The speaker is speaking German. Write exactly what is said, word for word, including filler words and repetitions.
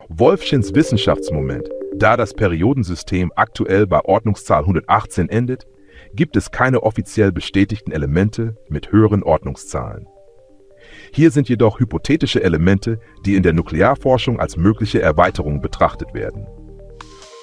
Wolfschins Wissenschaftsmoment: Da das Periodensystem aktuell bei Ordnungszahl hundertachtzehn endet, gibt es keine offiziell bestätigten Elemente mit höheren Ordnungszahlen. Hier sind jedoch hypothetische Elemente, die in der Nuklearforschung als mögliche Erweiterungen betrachtet werden.